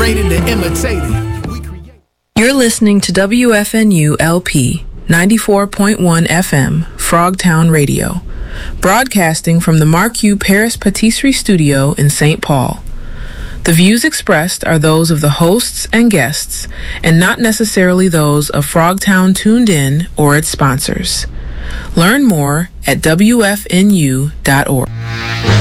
training to imitate it. You're listening to WFNU LP 94.1 FM, Frogtown Radio, broadcasting from the Mark U. Paris Patisserie Studio in St. Paul. The views expressed are those of the hosts and guests, and not necessarily those of Frogtown Tuned In or its sponsors. Learn more at WFNU.org.